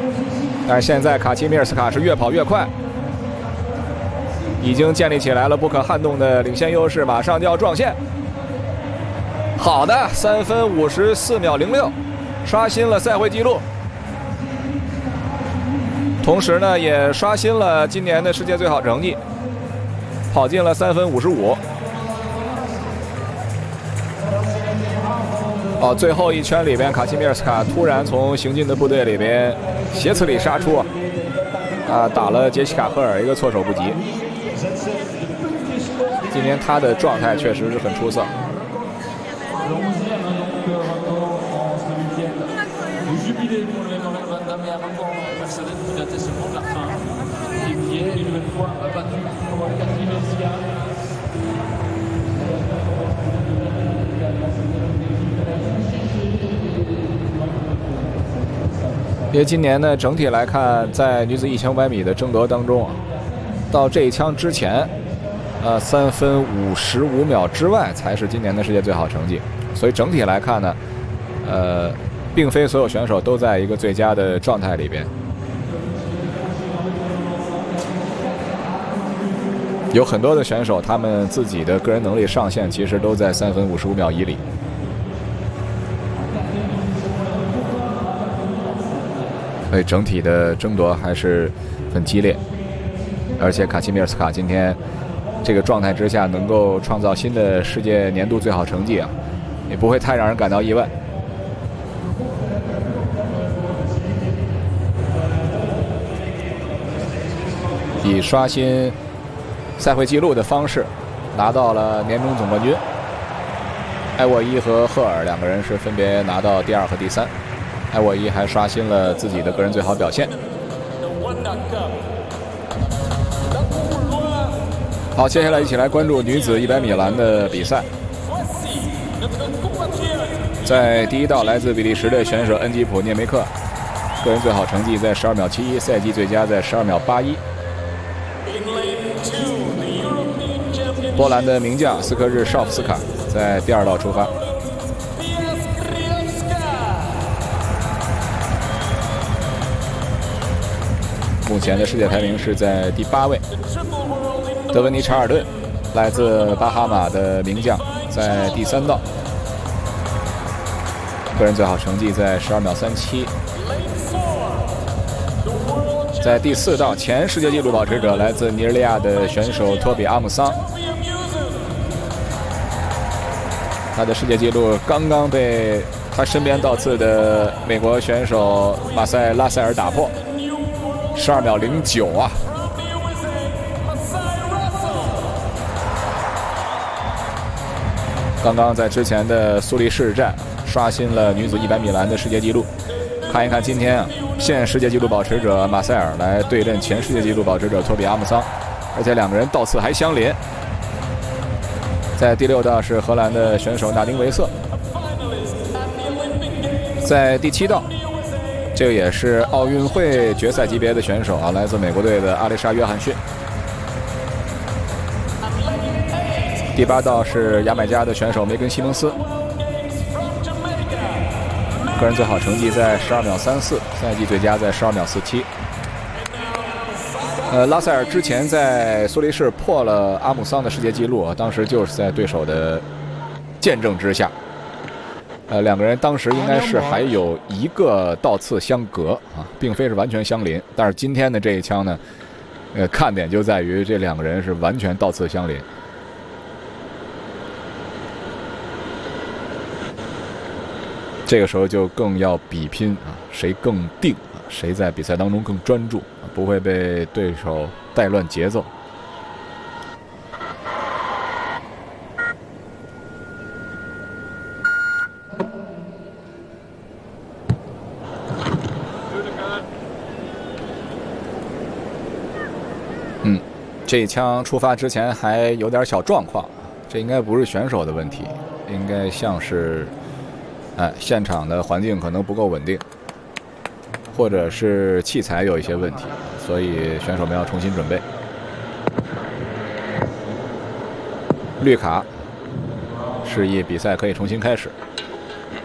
但是现在卡奇米尔斯卡是越跑越快，已经建立起来了不可撼动的领先优势，马上就要撞线。好的，3分54秒06，刷新了赛会纪录。同时呢，也刷新了今年的世界最好成绩，跑进了3分55。哦，最后一圈里边，卡奇米尔斯卡突然从行进的部队里边斜刺里杀出，打了杰西卡赫尔一个措手不及。今年他的状态确实是很出色。因为今年呢，整体来看，在女子1500米的争夺当中到这一枪之前，3分55秒之外才是今年的世界最好成绩。所以整体来看呢，并非所有选手都在一个最佳的状态里边。有很多的选手，他们自己的个人能力上限其实都在3分55秒以里。所以整体的争夺还是很激烈，而且卡奇米尔斯卡今天这个状态之下能够创造新的世界年度最好成绩也不会太让人感到意外。以刷新赛会纪录的方式拿到了年终总冠军。埃沃伊和赫尔两个人是分别拿到第2和第3。埃沃伊还刷新了自己的个人最好表现。好，接下来一起来关注女子100米栏的比赛。在第一道，来自比利时的选手恩吉普涅梅克，个人最好成绩在12秒71，赛季最佳在12秒81。波兰的名将斯科日绍夫斯卡在第2道出发。目前的世界排名是在第8位。德文尼查尔顿，来自巴哈马的名将，在第3道，个人最好成绩在12秒37。在第4道，前世界纪录保持者来自尼日利亚的选手托比阿姆桑，他的世界纪录刚刚被他身边倒刺的美国选手马塞拉塞尔打破。12秒09啊！刚刚在之前的苏黎世站刷新了女子100米栏的世界纪录。看一看今天现世界纪录保持者马塞尔来对阵前世界纪录保持者托比阿姆桑，而且两个人倒刺还相邻。在第6道是荷兰的选手纳丁维瑟，在第7道。这个也是奥运会决赛级别的选手来自美国队的阿丽莎·约翰逊。第8道是牙买加的选手梅根·西蒙斯，个人最好成绩在12秒34，赛季最佳在12秒47。拉塞尔之前在苏黎世破了阿姆桑的世界纪录当时就是在对手的见证之下。两个人当时应该是还有1个倒刺相隔并非是完全相邻。但是今天的这一枪呢，看点就在于这两个人是完全倒刺相邻。这个时候就更要比拼谁更定谁在比赛当中更专注不会被对手带乱节奏。这一枪出发之前还有点小状况，这应该不是选手的问题，应该像是，现场的环境可能不够稳定，或者是器材有一些问题，所以选手们要重新准备。绿卡示意比赛可以重新开始。